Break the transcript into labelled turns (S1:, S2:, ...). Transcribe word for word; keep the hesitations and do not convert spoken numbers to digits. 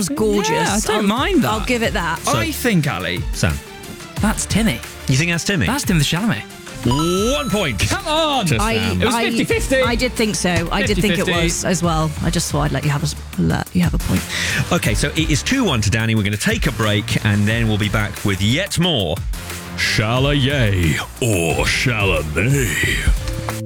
S1: was gorgeous.
S2: Yeah, I don't
S1: I'll,
S2: mind that.
S1: I'll give it that.
S2: I think, Ali,
S3: Sam,
S2: that's Timmy.
S3: you think that's Timmy?
S2: That's Timothée Chalamet.
S3: One point.
S2: Come on!
S3: To
S1: I,
S3: Sam.
S2: It was
S1: I-
S2: fifty-fifty.
S1: I did think so. I did think it
S2: fifty-fifty.
S1: was as well. I just thought I'd let you have a, s- let you have a point.
S3: Okay, so it is two one to Danny. We're going to take a break and then we'll be back with yet more Chalamet or Chalamet.